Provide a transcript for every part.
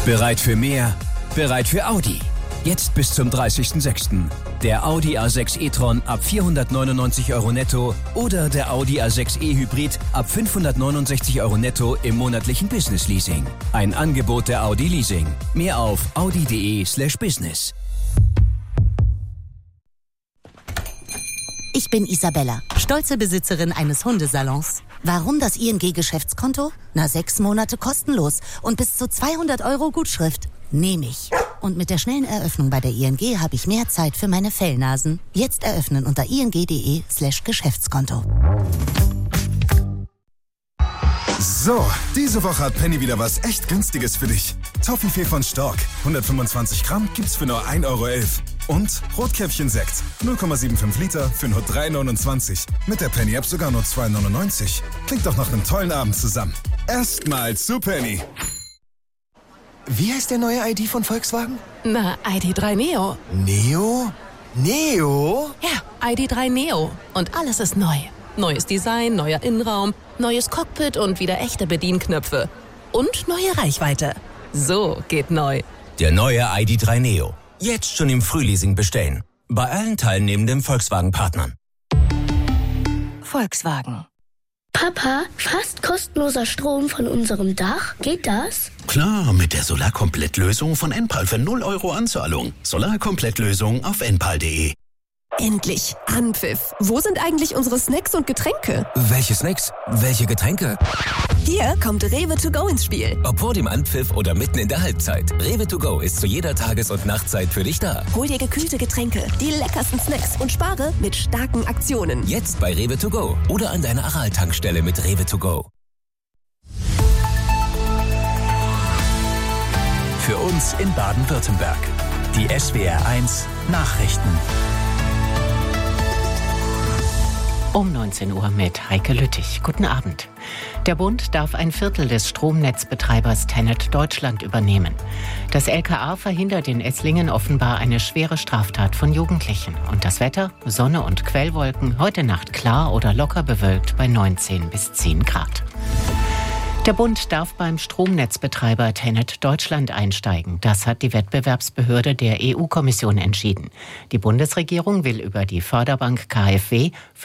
Bereit für mehr? Bereit für Audi. Jetzt bis zum 30.06. Der Audi A6 e-tron ab 499 € netto oder der Audi A6 e-Hybrid ab 569 € netto im monatlichen Business-Leasing. Ein Angebot der Audi Leasing. Mehr auf audi.de/business. Ich bin Isabella, stolze Besitzerin eines Hundesalons. Warum das ING-Geschäftskonto? 6 Monate kostenlos und bis zu 200 € Gutschrift. Nehme ich. Und mit der schnellen Eröffnung bei der ING habe ich mehr Zeit für meine Fellnasen. Jetzt eröffnen unter ing.de/Geschäftskonto. So, diese Woche hat Penny wieder was echt Günstiges für dich. Toffifee von Stork, 125 Gramm gibt's für nur 1,11 € Und Rotkäppchen-Sekt, 0,75 Liter für nur 3,29 €. Mit der Penny-App sogar nur 2,99 €. Klingt doch nach einem tollen Abend zusammen. Erstmal zu Penny. Wie heißt der neue ID von Volkswagen? Na, ID.3 Neo. Neo? Neo? Ja, ID.3 Neo. Und alles ist neu. Neues Design, neuer Innenraum, neues Cockpit und wieder echte Bedienknöpfe. Und neue Reichweite. So geht neu. Der neue ID.3 Neo. Jetzt schon im Frühleasing bestellen. Bei allen teilnehmenden Volkswagen-Partnern. Volkswagen. Papa, fast kostenloser Strom von unserem Dach. Geht das? Klar, mit der Solarkomplettlösung von Enpal für 0 € Anzahlung. Solarkomplettlösung auf enpal.de. Endlich Anpfiff. Wo sind eigentlich unsere Snacks und Getränke? Welche Snacks? Welche Getränke? Hier kommt Rewe to go ins Spiel. Ob vor dem Anpfiff oder mitten in der Halbzeit. Rewe to go ist zu jeder Tages- und Nachtzeit für dich da. Hol dir gekühlte Getränke, die leckersten Snacks und spare mit starken Aktionen. Jetzt bei Rewe to go oder an deiner Aral-Tankstelle mit Rewe to go. Für uns in Baden-Württemberg. Die SWR1 Nachrichten. Um 19 Uhr mit Heike Lüttich. Guten Abend. Der Bund darf ein Viertel des Stromnetzbetreibers TenneT Deutschland übernehmen. Das LKA verhindert in Esslingen offenbar eine schwere Straftat von Jugendlichen. Und das Wetter? Sonne und Quellwolken, heute Nacht klar oder locker bewölkt bei 19 bis 10 Grad. Der Bund darf beim Stromnetzbetreiber TenneT Deutschland einsteigen. Das hat die Wettbewerbsbehörde der EU-Kommission entschieden. Die Bundesregierung will über die Förderbank KfW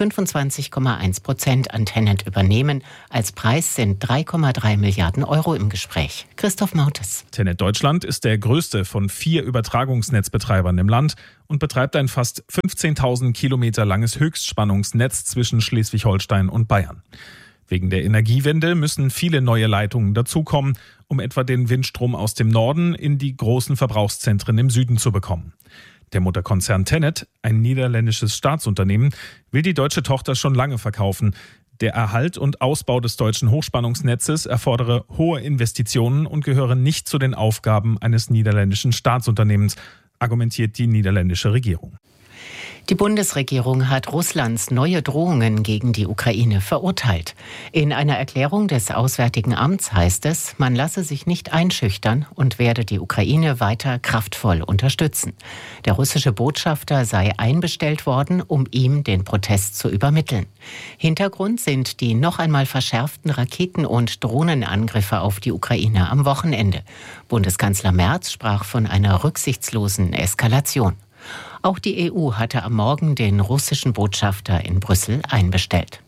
25,1% an TenneT übernehmen. Als Preis sind 3,3 Milliarden € im Gespräch. Christoph Mautes. TenneT Deutschland ist der größte von 4 Übertragungsnetzbetreibern im Land und betreibt ein fast 15.000 Kilometer langes Höchstspannungsnetz zwischen Schleswig-Holstein und Bayern. Wegen der Energiewende müssen viele neue Leitungen dazukommen, um etwa den Windstrom aus dem Norden in die großen Verbrauchszentren im Süden zu bekommen. Der Mutterkonzern TenneT, ein niederländisches Staatsunternehmen, will die deutsche Tochter schon lange verkaufen. Der Erhalt und Ausbau des deutschen Hochspannungsnetzes erfordere hohe Investitionen und gehöre nicht zu den Aufgaben eines niederländischen Staatsunternehmens, argumentiert die niederländische Regierung. Die Bundesregierung hat Russlands neue Drohungen gegen die Ukraine verurteilt. In einer Erklärung des Auswärtigen Amts heißt es, man lasse sich nicht einschüchtern und werde die Ukraine weiter kraftvoll unterstützen. Der russische Botschafter sei einbestellt worden, um ihm den Protest zu übermitteln. Hintergrund sind die noch einmal verschärften Raketen- und Drohnenangriffe auf die Ukraine am Wochenende. Bundeskanzler Merz sprach von einer rücksichtslosen Eskalation. Auch die EU hatte am Morgen den russischen Botschafter in Brüssel einbestellt.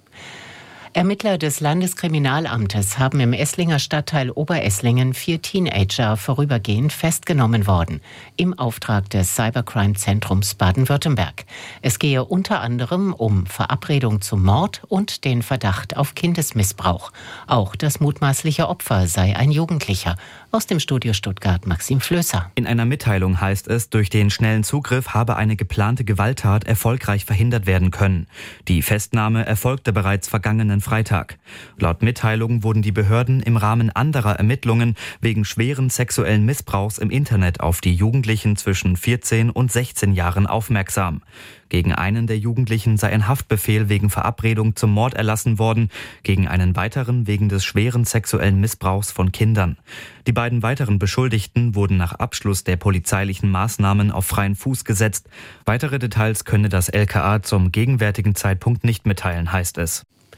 Ermittler des Landeskriminalamtes haben im Esslinger Stadtteil Oberesslingen 4 Teenager vorübergehend festgenommen worden, im Auftrag des Cybercrime-Zentrums Baden-Württemberg. Es gehe unter anderem um Verabredung zum Mord und den Verdacht auf Kindesmissbrauch. Auch das mutmaßliche Opfer sei ein Jugendlicher. Aus dem Studio Stuttgart Maxim Flößer. In einer Mitteilung heißt es, durch den schnellen Zugriff habe eine geplante Gewalttat erfolgreich verhindert werden können. Die Festnahme erfolgte bereits vergangenen Freitag. Laut Mitteilung wurden die Behörden im Rahmen anderer Ermittlungen wegen schweren sexuellen Missbrauchs im Internet auf die Jugendlichen zwischen 14 und 16 Jahren aufmerksam. Gegen einen der Jugendlichen sei ein Haftbefehl wegen Verabredung zum Mord erlassen worden, gegen einen weiteren wegen des schweren sexuellen Missbrauchs von Kindern. Die beiden weiteren Beschuldigten wurden nach Abschluss der polizeilichen Maßnahmen auf freien Fuß gesetzt. Weitere Details könne das LKA zum gegenwärtigen Zeitpunkt nicht mitteilen, heißt es.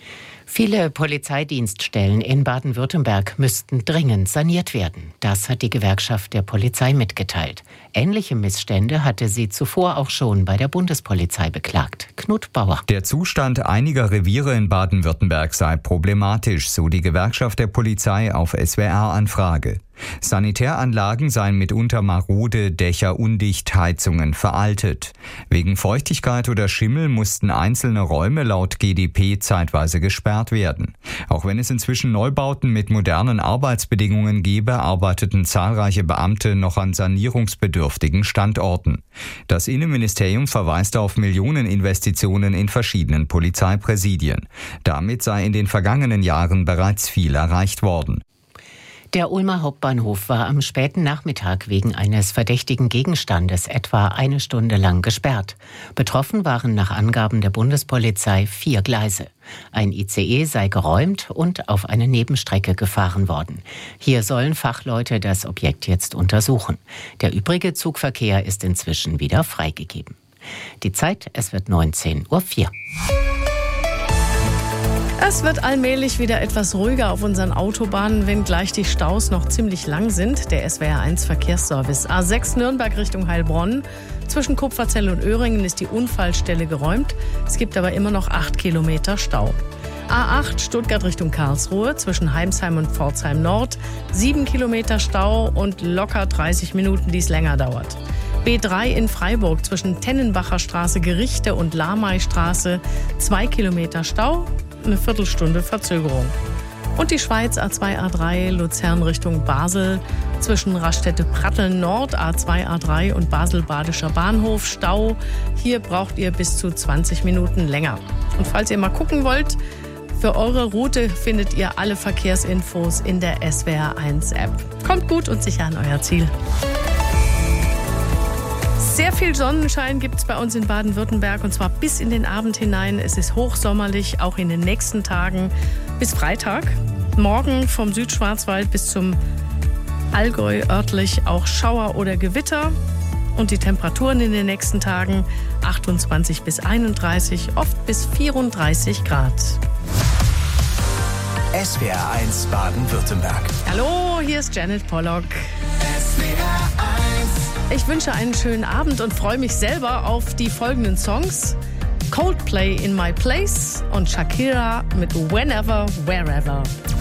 Viele Polizeidienststellen in Baden-Württemberg müssten dringend saniert werden. Das hat die Gewerkschaft der Polizei mitgeteilt. Ähnliche Missstände hatte sie zuvor auch schon bei der Bundespolizei beklagt. Knut Bauer. Der Zustand einiger Reviere in Baden-Württemberg sei problematisch, so die Gewerkschaft der Polizei auf SWR-Anfrage. Sanitäranlagen seien mitunter marode, Dächer undicht, Heizungen veraltet. Wegen Feuchtigkeit oder Schimmel mussten einzelne Räume laut GdP zeitweise gesperrt werden. Auch wenn es inzwischen Neubauten mit modernen Arbeitsbedingungen gebe, arbeiteten zahlreiche Beamte noch an sanierungsbedürftigen Standorten. Das Innenministerium verweist auf Millioneninvestitionen in verschiedenen Polizeipräsidien. Damit sei in den vergangenen Jahren bereits viel erreicht worden. Der Ulmer Hauptbahnhof war am späten Nachmittag wegen eines verdächtigen Gegenstandes etwa eine Stunde lang gesperrt. Betroffen waren nach Angaben der Bundespolizei 4 Gleise. Ein ICE sei geräumt und auf eine Nebenstrecke gefahren worden. Hier sollen Fachleute das Objekt jetzt untersuchen. Der übrige Zugverkehr ist inzwischen wieder freigegeben. Die Zeit, es wird 19:04 Uhr. Es wird allmählich wieder etwas ruhiger auf unseren Autobahnen, wenngleich die Staus noch ziemlich lang sind. Der SWR1 Verkehrsservice. A6 Nürnberg Richtung Heilbronn. Zwischen Kupferzell und Öhringen ist die Unfallstelle geräumt. Es gibt aber immer noch 8 Kilometer Stau. A8 Stuttgart Richtung Karlsruhe. Zwischen Heimsheim und Pforzheim Nord. 7 Kilometer Stau und locker 30 Minuten, die es länger dauert. B3 in Freiburg zwischen Tennenbacher Straße, Gerichte und Lamay-Straße. 2 Kilometer Stau. Eine Viertelstunde Verzögerung. Und die Schweiz A2, A3 Luzern Richtung Basel zwischen Raststätte-Pratteln Nord, A2, A3 und Basel-Badischer Bahnhof Stau. Hier braucht ihr bis zu 20 Minuten länger. Und falls ihr mal gucken wollt, für eure Route findet ihr alle Verkehrsinfos in der SWR1-App. Kommt gut und sicher an euer Ziel. Sehr viel Sonnenschein gibt es bei uns in Baden-Württemberg und zwar bis in den Abend hinein. Es ist hochsommerlich, auch in den nächsten Tagen bis Freitag. Morgen vom Südschwarzwald bis zum Allgäu örtlich auch Schauer oder Gewitter. Und die Temperaturen in den nächsten Tagen 28 bis 31, oft bis 34 Grad. SWR1 Baden-Württemberg. Hallo, hier ist Janet Pollock. SWR1. Ich wünsche einen schönen Abend und freue mich selber auf die folgenden Songs. Coldplay in My Place und Shakira mit Whenever, Wherever.